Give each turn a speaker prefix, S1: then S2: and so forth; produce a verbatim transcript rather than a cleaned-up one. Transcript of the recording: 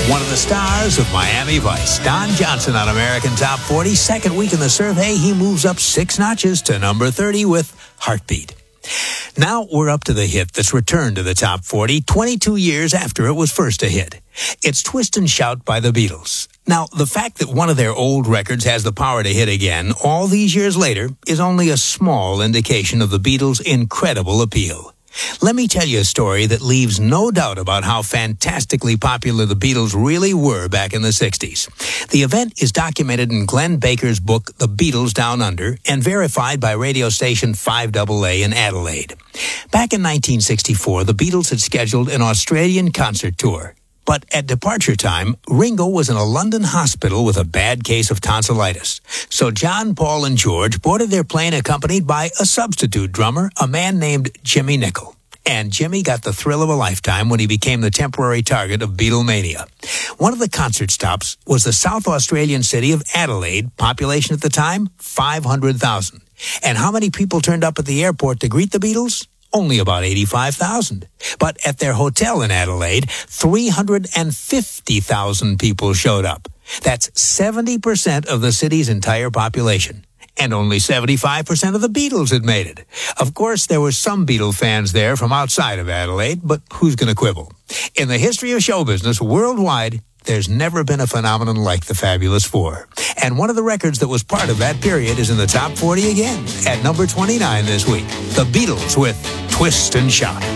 S1: One of the stars of Miami Vice, Don Johnson on American Top forty. Second week in the survey, he moves up six notches to number thirty with Heartbeat. Now we're up to the hit that's returned to the top forty twenty-two years after it was first a hit. It's Twist and Shout by the Beatles. Now, the fact that one of their old records has the power to hit again all these years later is only a small indication of the Beatles' incredible appeal. Let me tell you a story that leaves no doubt about how fantastically popular the Beatles really were back in the sixties. The event is documented in Glenn Baker's book, The Beatles Down Under, and verified by radio station five A A in Adelaide. Back in nineteen sixty-four, the Beatles had scheduled an Australian concert tour. But at departure time, Ringo was in a London hospital with a bad case of tonsillitis. So John, Paul, and George boarded their plane accompanied by a substitute drummer, a man named Jimmy Nicol. And Jimmy got the thrill of a lifetime when he became the temporary target of Beatlemania. One of the concert stops was the South Australian city of Adelaide, population at the time, five hundred thousand. And how many people turned up at the airport to greet the Beatles? Only about eighty-five thousand. But at their hotel in Adelaide, three hundred fifty thousand people showed up. That's seventy percent of the city's entire population. And only seventy-five percent of the Beatles had made it. Of course, there were some Beatle fans there from outside of Adelaide, but who's going to quibble? In the history of show business worldwide, there's never been a phenomenon like the Fabulous Four. And one of the records that was part of that period is in the top forty again, at number twenty-nine this week. The Beatles with Twist and Shout.